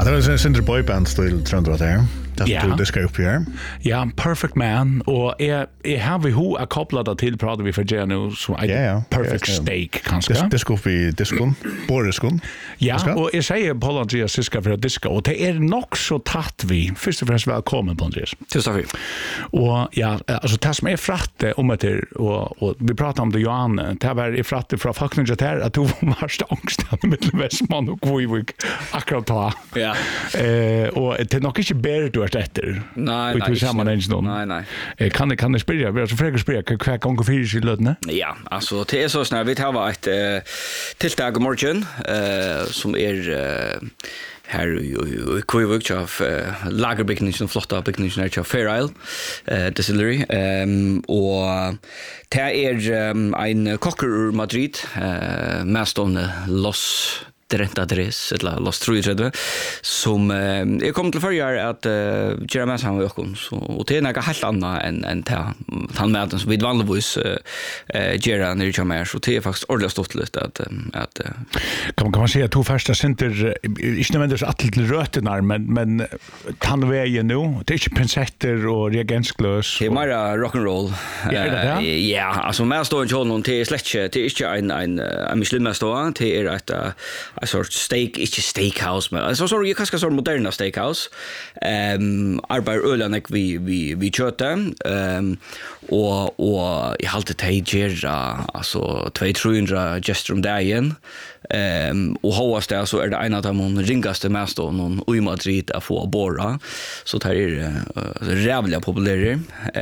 Ja, det var en syndere boyband-stil, tror jag det Ja. Det ska upp här. Ja, Perfect Man, og jeg har vi ho er kopplat det til, prater vi for Gea nu, så Perfect Steak, kanskje. Disco upp i diskon, bordiskon. Ja, og jeg sier Paul Andreas Siska for at diska, og det nok så tatt vi, først og fremst velkommen på Andreas. Tusen takk. Og ja, altså det som fratte om etter, og vi prater om det, Johan, det var fratte fra Fakninja til at du var stangstad mellom Vestmann og Kvivik akkurat da. Ja. Og det nok ikke bedre du etter. Nei, Nei. Kan jeg spørre, altså frekker spørre, hva ganger fyrir i lødene? Ja, altså det så sånn, vi tar et tiltak i morgen, som her i Kvivik av lagerbygningen, flotta bygningen her til Fair Isle Distillery, og det en kokker ur Madrid, medstående Los Drentadres, eller Los Truidrede, som kom til førjar at gjøre med sammen med okken, og det noe helt annet enn han med som vi vanligvis gjør når det kommer her, så det faktisk ordentlig stått litt at Kan man si at to første synder, ikke nødvendigvis atle til røtene, men tannveien nå, det ikke pinsetter og reagensgløs. Det mer rock'n'roll. Ja, altså med stående kjønnen, det slett ikke, det ikke en Michelin-medstående, det et sort steak, ikke steakhouse, men altså kanskje sånn moderna steakhouse. Arbeider ølanek vi kjøte, og jeg halte til gjerne, altså 200-300 gestur om dagen, og hovast det så det en av de ringaste medstående i Madrid å få båra, så det rævlig populære.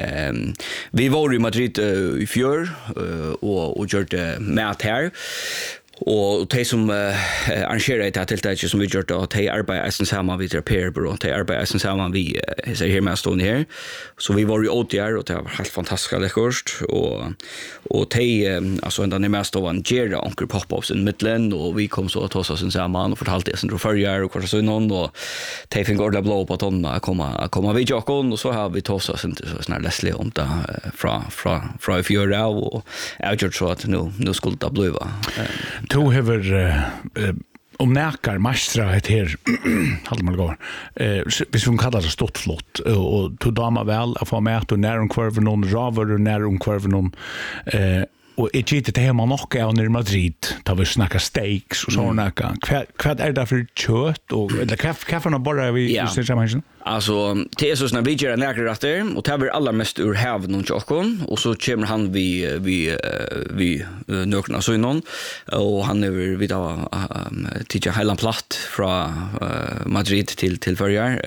Vi var i Madrid i fjør, og gjør det med her, og de som arrangerer det tiltaket som vi gjør det, og de arbeider eisen sammen vid repair-byrå, de arbeider eisen sammen vid her med stående her. Så vi var i Ådjer, og det var helt fantastisk lekkert, og de, altså enda med stående gjør onker pop-ups i midtelen, og vi kom så til oss sammen, og fortalte jeg sin følger, og kvart og og de fikk ordentlig blå på tonna, komme vid jokken, og så har vi til oss sånn her leslig om det fra i fjør av, og jeg gjør så at nå skulle det bli. Du hever näkar mastra ett här hade man går hvis vi kallar det stort flott och to dama väl att få med och när kurvan någon raver och när kurvan någon och det gick det hemma nog i Madrid där vi snackar steaks och såna vad är det för kött och eller kaffena bara vi syns Alltså det så när vi gör en läkarrätter och tar alla mest ur havet någon chokon och så kommer han vi nökna så någon och han är vi då till hela platt från Madrid till förjar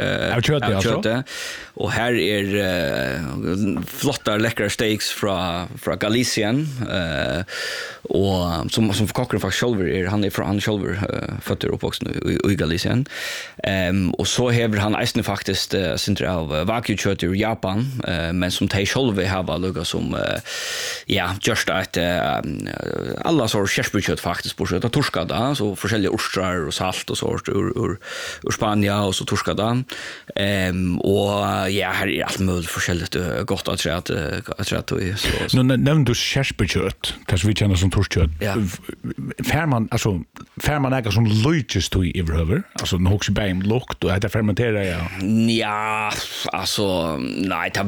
och här flotta läckra steaks från Galicien och som kockar faktiskt själv han själv fötter uppvuxen i Galicien och så häver han eisen faktiskt center av Wagyu-kött i Japan, men som de själva har luggat som just att alla sorts kärsbykött faktiskt på kött och torskada, så olika ostrar och salt och sånt ur Spanien och så torskada. Och här allt möjligt olika gott att säga att så. Nu nämnde du kärsbykött, kanske vi känner som torskkött. Färman äger som löjtjes tog i överhuvud, alltså den också bäm lukt och det fermenterar Ja, alltså nej, det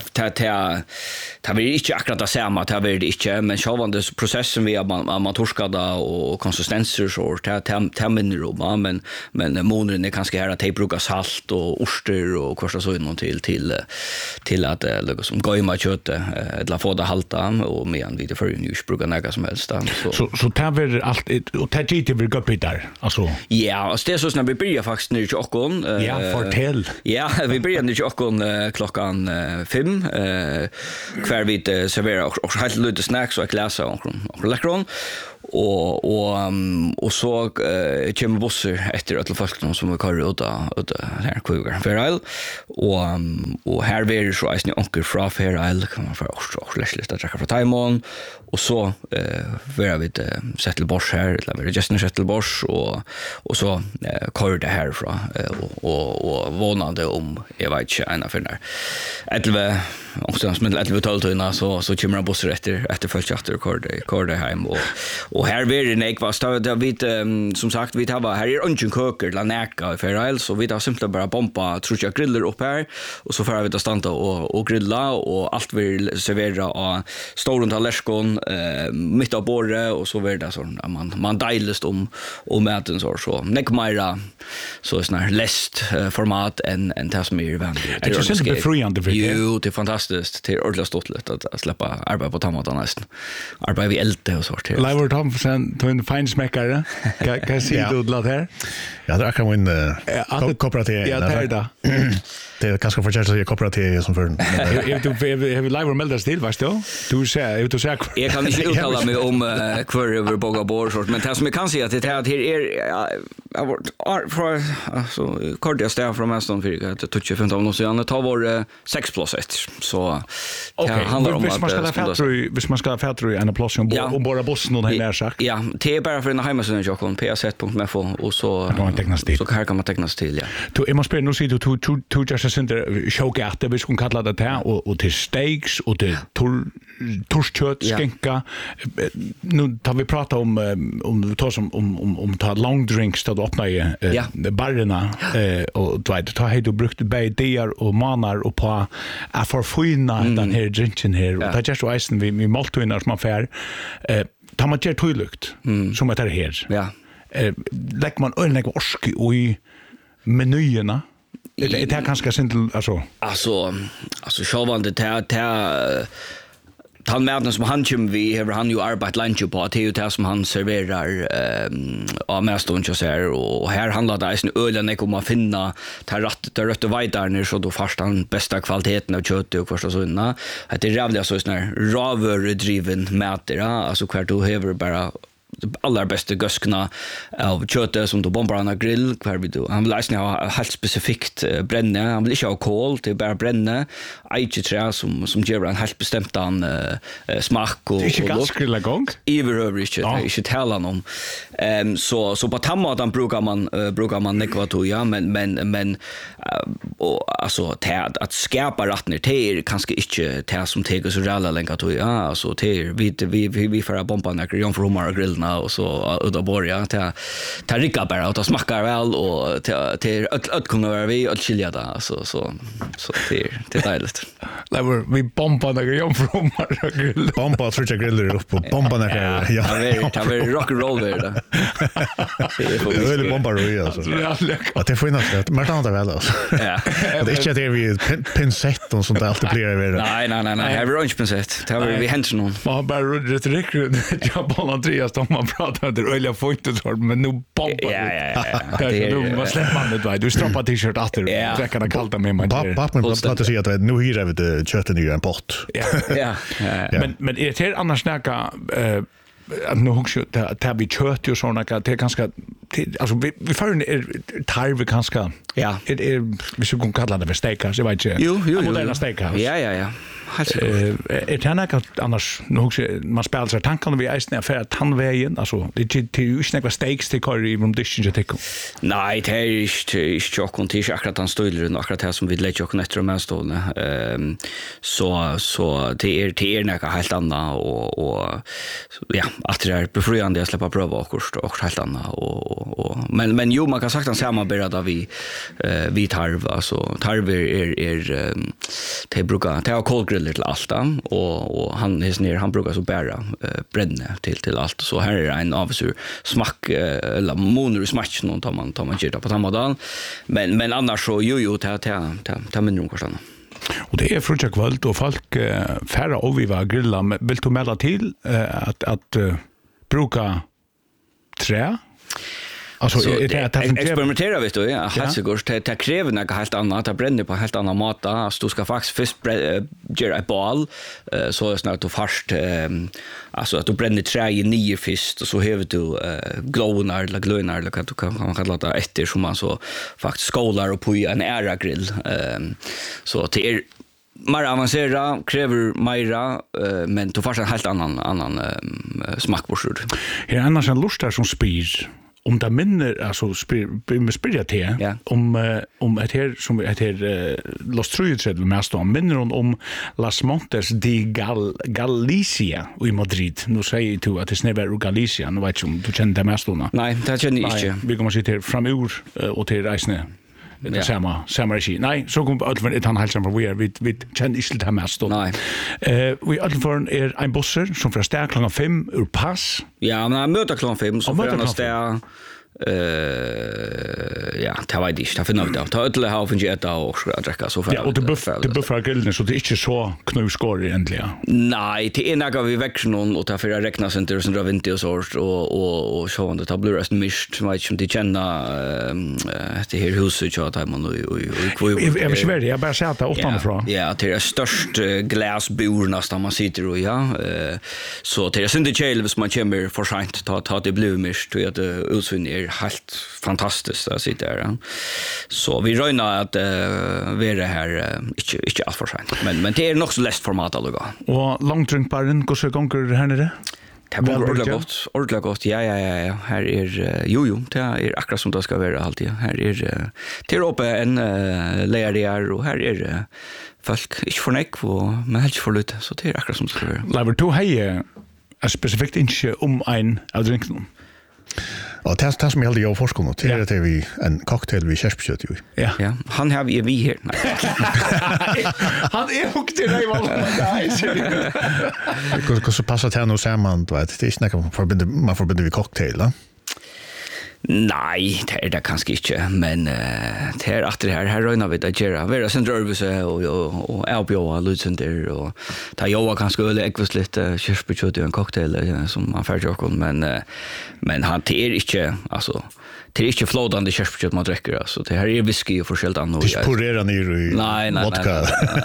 blir inte akkurat det samma, det blir det inte, men själva processen vi man torskada och konsistenser så det minner om, men månaden är kanske här att de brukar salt och oster och korsa så någon till att lägga som goima kött eller få det halta och men vi det för ju brukar några som helst så det blir allt och det gick det blir gott där alltså ja, och det är så när vi börjar faktiskt nu i Jockon fortell ja, vi börjar nu i Jockon klockan 5 kvar vi serverar och helt lite snacks och glas och läckron och så kommer bussar efter att folk som vi kör ut här kvar Fair Isle och här blir det så att ni onkel från Fair Isle kan man få också läsligt att dra från Taimon och så var vi Settlebors här eller var just en Settlebors och så kör det här från och vånade om jag vet inte en för där 11 också som 11-12 så kommer bussen efter första kör det hem och här blir det nek var det vid som sagt vi har här är ungen köker la näka för så vi har simpelt bara bomba tror jag griller upp här och så får vi ta stanta och grilla och allt vi servera och stora tallerkon mitt av bordet och så vidare så man deilest om maten så nek mera så sån här läst format än det som är vänligt. Det är så befriande för det. Jo, det är fantastiskt. Det är ordentligt stolt att släppa arbeta på tammat nästan. Arbeta vid elte och sånt. Lever Tom sen till en finsmäckare. Kan se du låt här? Ja, det kan man kooperativ. Ja, det är det är ganska förtjänst att kooperativ som för. Jag vill live melda still, vad står? Du säger jag kan inte uttala mig om kvar över Boga Bor sort, men det som jag kan säga att det här är för alltså kordiga stäv från Aston för att touch 15 år sedan det tar vår 6+1 så det handlar om att hvis man ska fätra i en plats och bara bussen och här sagt. Ja, det är bara för en hemsida jag kan ps1.mfo och så kan man teckna till ja. Du jag måste nu se du just center showgate vi skulle kalla det här och till steaks och till torskött skänka nu tar vi prata om tar som om ta long drinks då öppna i barerna och du vet ta du brukt bädier och manar och på att förfina den här drinken här och det just isen vi maltvinar som affär tar man gett tydligt som att det här ja lägger man öllnek orski i menyerna. Det är ganska simpelt alltså självande han maten som han kommer vi har han ju arbetat lunch på det är ju det som han serverar av mästaren så här och här handlar det om ölen om att finna det rätt och vidare så då först den bästa kvaliteten av kött och första såna att det är jävligt så sån här raverdriven mäter alltså kvar då har bara allra bästa göskna av köttet som då bombar han grill kvar vi då han vill läsa ha helt specifikt bränne han vill inte ha kol till bara bränne trä som ger en helt bestämt smak och det är ganska grilla gång överhuvudligt inte tala om så på tammadan brukar man nekvatoja men och alltså att skapa rättner till kanske inte det som teger så jävla länge då alltså till vi för att bomba när Jan Fromar grill och så ut av borja ta rika bara och ta smakar väl och till att kunna vara vi och chilla där så det är dejligt. Lever vi bombar där Jan Fromar grill. Bombar tror jag griller upp och bombar där ja. Det var rock and roll där. Det är väl bombar då alltså. Att det får inte att men det väl alltså. Ja. Det är inte det vi pinsett och sånt där alltid blir det. Nej. Have orange pinsett. Det har vi hänt någon. Man bara retorik jag på Andreas man pratar det öliga fotot men nu bombar det nu vad släpper man det du stoppar t-shirt att det räcker att kalla mig man pappa pratar sig att nu hyr jag vet köttet i en pott men är det annars snacka nu också det vi kött och såna det är ganska alltså vi får tarv ganska det vi skulle kunna kalla det för steakhouse jag vet inte jo moderna steakhouse ja det är annars nu också man spelar så tankarna vi är för att tandvägen alltså det är ju snäcka steaks till kör i dishen jag tycker nej det är chockon till akkurat han står akkurat här som vi lägger chockon efter med stående så det är något helt annat och ja att det är befriande att släppa pröva och helt annat och men jo man kan sagt att samarbeta vi tarv alltså tarv är det brukar ta kolgriller till allt och han brukar så bära bränne till allt så här är en avsur smak eller moner smak någon tar man gör på tamadan men annars så jo ta men kostar. Och det är fruktansvärt kvällt och folk färra och vi var grilla men vill du melda till att bruka trä. Alltså experimentera vet du det kräver något helt annat det bränner på helt annan mat så du ska faktiskt först göra ett ball så är snart du först alltså att du bränner trä i 9 först och så har du glownar eller kan du kan kalla det efter som man så faktiskt skålar och på en ära grill så det är mer avancera, kräver mera, men du får en helt annan smakborsord. Är annars en lust där som spyr om det minner alltså spyr till om ett här som ett här Los Trujets mest om minner om Las Montes de Galicia i Madrid. Nu säger du att det snäver Galicia, nu vet jag om du känner det mest då. Nej, det känner jag inte. Vi kommer sitta framur och till reisne. Det samma regi. Nej, så kommer alltid ett han hälsar på vi känner inte det mest då. Nej. Vi alltid för en busser som från stad klockan 5 ur pass. Ja, men möter klockan 5 så för han stad ja, det var det. Jag finner det. Ta ett ha för att äta och dricka så för. Ja, och det buffar grillen så det är inte så knusskor egentligen. Nej, det är några vi växer någon och ta för att räkna sen till sådär vinter och sånt och så han det tar blir resten mist vet som de känna det här huset så att man och jag vill svära jag bara säga att åt från. Ja, det är störst glasbord nästan man sitter och så det är inte chills man kommer för sent ta det blue mist och att utsvinner helt fantastiskt att sitta där. Så vi rönar att vara här inte allt för sent. Men det är nog så läst format alltså. Och långdrinkbaren hur så gånger här nere? Det var ordentligt gott. Ja. Här är jo, det är akkurat som det ska vara alltid. Här är till uppe en lärar och här är folk inte för näck men helt för lite så det är akkurat som det ska vara. Lever du hej specifikt inte om en av drinken. Och det som jag hade jag forskar något det är vi en cocktail vi kärspkött ju. Ja. Han har vi här. Han är hooked i dig vad det så passar det här nu samman då att det är snacka man förbinder vi cocktail va? Nej, det är det kanske inte, men det är att det här rönar vi att göra. Vi är sen dröjvise och avbjöa lutsender och ta jobba kanske öle äggvist lite körsbekött i en cocktail som man färger och men han det är inte alltså det är inte flådande körsbekött man dricker alltså det här är whisky och förskällt annat. Det purerar ner i vodka.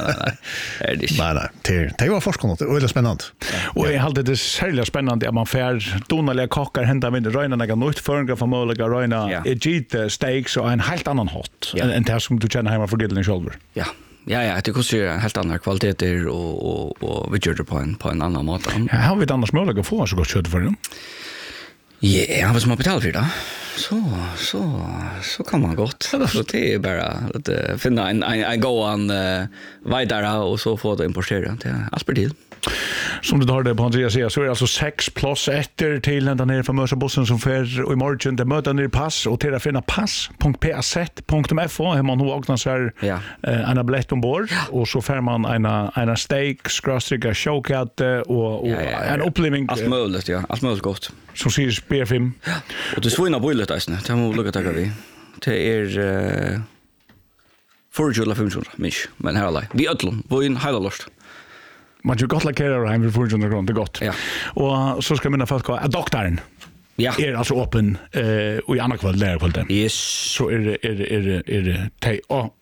Nej. Det var forskning och det är spännande. Och jag hade det särskilt spännande att man fär donaliga kockar hända vid röna några nytt förgra förmöjliga röna egit steaks och en helt annan hot än det som du känner hemma för grillen själv. Ja, det kostar en helt annan kvaliteter och vi gör det på en annan mat. Har vi ett annars möjligt att få så gott kött för det? Ja, vad som har betalat för det. Så kan man gott. Så det är bara att finna en gåan vidare och så få det importera till Aspertil. Som du tar det på Andreas säger så är det alltså 6 plus 1 till ända ner för Mörsabossen som för och imorgon det möter ner pass och till att finna pass.paz.fo har man nog också så här en biljett ombord och så får man en steak, skråstrika showcat och en upplevelse allt möjligt gott. Som säger spärfilm. Och det svunna bullet alltså. Det må lukka tacka vi. Det är förjulla 500 mish men här alla. Vi öllum, vi in hela lust. Man ju gott läkare hem för 400 kronor det gott. Ja. Och så ska mina folk ha doktorn. Ja. Är alltså öppen och i andra kväll där på den. Yes. Så är det tej och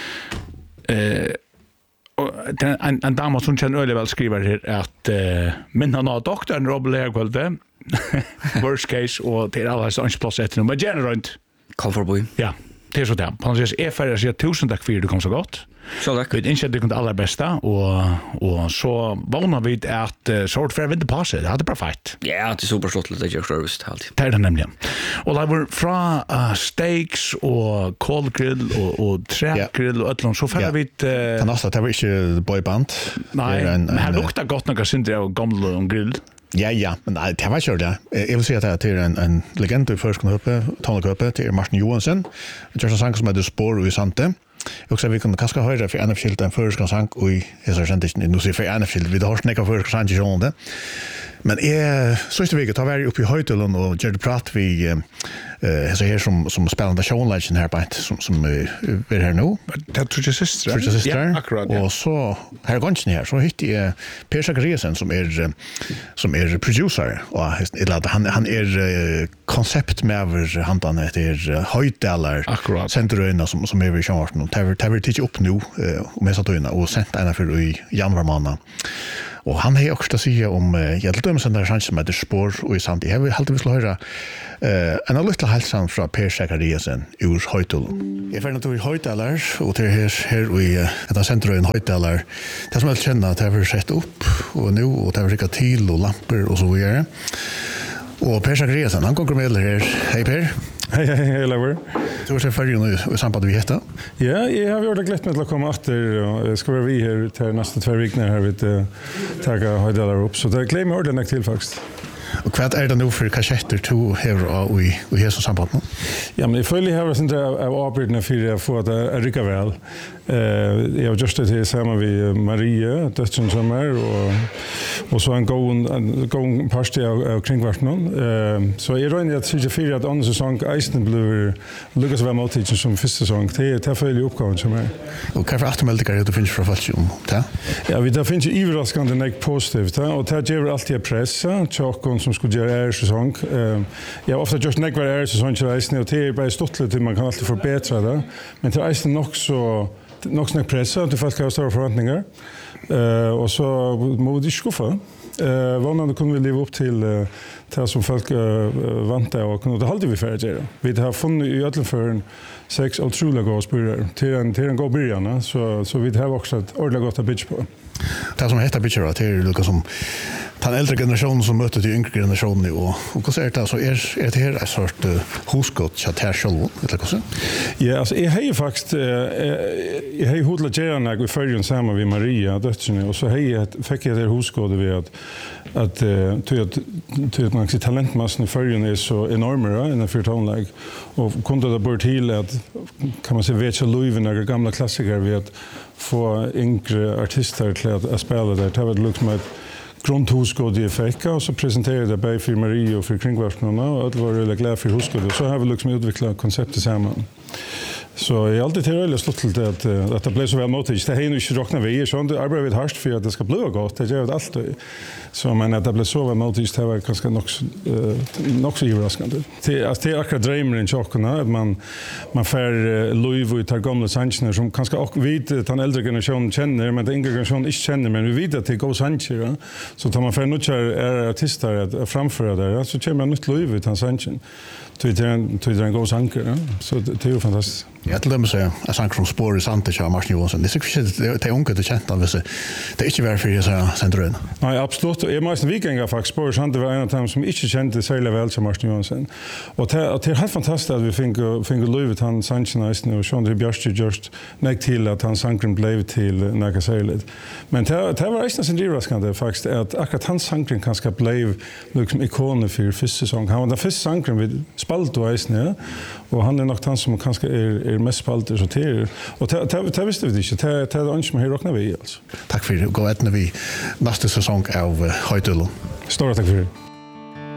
en dam som känner öle väl skriver här att men han har doktorn Rob Lerkvälde. Worst case och det är alla så plus ett nummer generellt. Comfortable. Ja. Det är så där. På något sätt är för att säga 1000 tack för det kom så gott. Så tack. Vi inte det kunde allra bästa och så vånar vi att sort för vinter pass det hade perfekt. Ja, det är super slott det jag service helt. Det är det nämligen. Och det var från steaks och cold grill och trägrill och allt så för vi kan också det var inte boyband. Nej, men här luktar gott några synder och gamla grill. Ja, men det var kört det. Jag vill säga att det är en legend i förskolan tonköpet till Martin Johansson. Det är en sång som heter Spår i Sante. Och så vi kan kanske höra för en av skilten förskolan sång och i så sent nu ser för en av skilt vi har snäcka förskolan sång det. Men så är det vi tar väl upp i Höjtullen och gör det prat vi så här som spelande showlegend här på som är här nu. Det tror jag syster. Ja, akkurat. Och så här gången här så hittar jag Per Sagresen som är producer och han är koncept med över handan det är Höjtalar centrerna som är vi kör nu. Det vill titta upp nu och med satt och sent ena för i januari månad. Og han har också att säga om Hjeltdöm som där chansen med det spår och i sant. Jag vill alltid vill höra en liten hälsan från Per Zachariasen ur Høytul. Jag får naturligtvis Høytalar och till här i ett center i Høytalar. Det som jag känner att det har sett upp och nu och det har skickat till och lampor och så vidare. Och Per Zachariasen, han kommer med här. Hej Per. Hej, Lever. Du har sett färgen nu i samband med detta? Ja, jag har gjort det glätt med att komma efter och jag ska vara vi här till nästa 2 veckor här vid tagga Høydalar upp. Så det glömmer mig ordentligt till faktiskt. Och vad är det nu för kassetter du har i hela samband med? Ja, men jag följer här och inte av avbrytande för att få att rycka väl. Jag har just det här samman med Maria, döttern som och så en gång parti av kringvartnen. Så jag rör att säga för att andra säsong Eisen blev lyckas vara mottagning som första säsong. Det följer uppgåvan som är. Och vad för aftermeldingar du finns för falsk om det? Ja, vi där finns ju överraskande nek positivt och det ger alltid pressa tjockon som skulle göra säsong. Jag har ofta just nek var säsong till Eisen och det är bara stottligt att man kan alltid förbättra det. Men till Eisen också snack pressa att folk har stora förväntningar. Och så må vi skuffa. Vanligt kunde vi leva upp till det som folk väntar och det håller vi för att göra. Vi har funnit i alla för 6 otroliga goda spelare till en god början så vi har också ett ordentligt gott att bitch på. Det som heter bitcher det är liksom som den äldre generationen som möter den yngre generationen och vad säger det så är det här en sort husgott chat här själv eller vad så? Ja, alltså jag har ju faktiskt jag har hodlat gärna när vi följer samman med Maria döttern och så fick jag det husgott vi att till man ser talentmassan i följen är så enorma i den fyrtonlag och kunde det bort till att kan man se vet jag Louis några gamla klassiker vi att få yngre artister till att spela där. Det var liksom ett grundhusgård i Feka och så presenterade det bara för Marie och för kringvartnerna och det var väldigt glad för husgård. Så har vi liksom utvecklat konceptet samman. Så jag är alltid väldigt stolt till att det blev så väl mottagit. Det är ju inte råkna vi så det arbetar vi hårt för att det ska bli gott. Det gör det alltid. Så men att det blev så väl mottagit det var ganska nog så överraskande. Det är akkurat drömmen i chockarna att man får Louis och tar gamla sanchner som kanske också vet att den äldre generationen känner men den yngre generationen inte känner men vi vet att det går sancher så tar man för några artister att framföra där så kommer man nytt Louis utan sanchen. Det är en god sanker, så det är ju fantastiskt. Jag till dem säga att sanker som spår i Santes av Martin Johansson. Det är säkert det är unga det känt av det är inte värt för jag centrum. Nej, absolut. Jag måste vikingar faktiskt spår Santes var en av dem som inte kände särskilt väl som Martin Johansson. Och det är helt fantastiskt att vi fick Louis han sanchen och Sean Björste just näck till att han sanken blev till några särskilt. Men det var nästan sin överraskande faktiskt att akkurat hans sanken kanske blev liksom ikonen för första säsong. Han var den första sanken vid spalt och Eisen, och han är nog han som kanske är mest spalt så till. Och det visste vi inte. Det är inte som här råknar vi alltså. Tack för det. Gå ett när vi nästa säsong av Høytul. Stora tack för det.